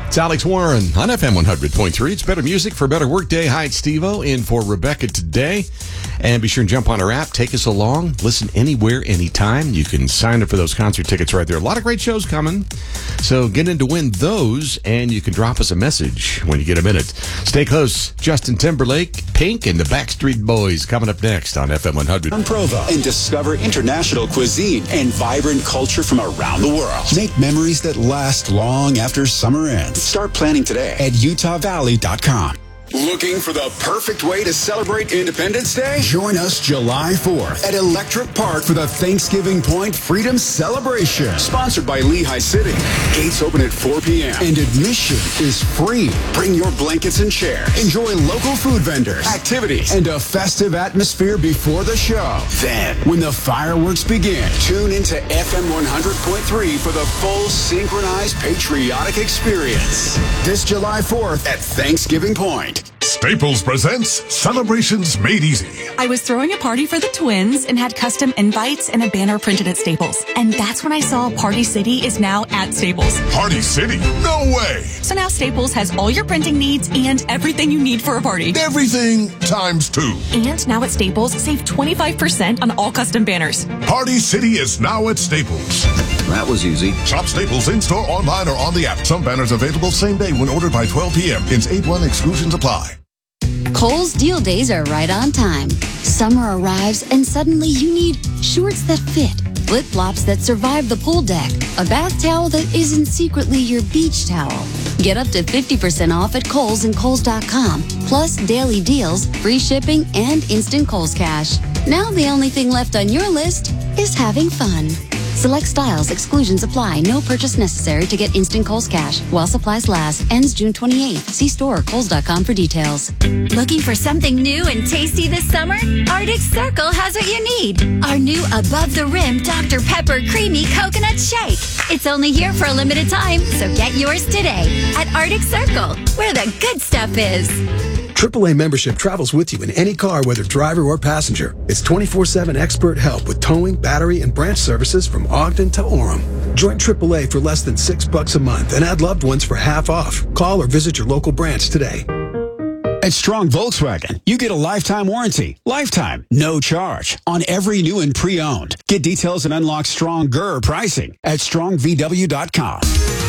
It's Alex Warren on FM 100.3. It's better music for a better workday. Hi, it's Steve-O in for Rebecca today. And be sure and jump on our app. Take us along. Listen anywhere, anytime. You can sign up for those concert tickets right there. A lot of great shows coming. So get in to win those, and you can drop us a message when you get a minute. Stay close. Justin Timberlake, Pink, and the Backstreet Boys coming up next on FM 100. On Provo and discover international cuisine and vibrant culture from around the world. Make memories that last long after summer ends. Start planning today at UtahValley.com. Looking for the perfect way to celebrate Independence Day? Join us July 4th at Electric Park for the Thanksgiving Point Freedom Celebration. Sponsored by Lehigh City. Gates open at 4 p.m. and admission is free. Bring your blankets and chairs. Enjoy local food vendors, activities, and a festive atmosphere before the show. Then, when the fireworks begin, tune into FM 100.3 for the full synchronized patriotic experience. This July 4th at Thanksgiving Point. Staples presents Celebrations Made Easy. I was throwing a party for the twins and had custom invites and a banner printed at Staples. And that's when I saw Party City is now at Staples. Party City? No way! So now Staples has all your printing needs and everything you need for a party. Everything times 2. And now at Staples, save 25% on all custom banners. Party City is now at Staples. That was easy. Shop Staples in-store, online, or on the app. Some banners available same day when ordered by 12 p.m. Hence 8-1 exclusions apply. Kohl's deal days are right on time. Summer arrives and suddenly you need shorts that fit, flip-flops that survive the pool deck, a bath towel that isn't secretly your beach towel. Get up to 50% off at Kohl's and Kohls.com, plus daily deals, free shipping, and instant Kohl's Cash. Now the only thing left on your list is having fun. Select styles, exclusions apply. No purchase necessary to get instant Kohl's Cash while supplies last. Ends June 28th. See store or Kohls.com for details. Looking for something new and tasty this summer? Arctic Circle has what you need. Our new Above the Rim Dr. Pepper Creamy Coconut Shake. It's only here for a limited time, so get yours today at Arctic Circle, where the good stuff is. AAA membership travels with you in any car, whether driver or passenger. It's 24/7 expert help with towing, battery, and branch services from Ogden to Orem. Join AAA for less than $6 a month and add loved ones for half off. Call or visit your local branch today. At Strong Volkswagen, you get a lifetime warranty. Lifetime, no charge, on every new and pre-owned. Get details and unlock stronger pricing at strongvw.com.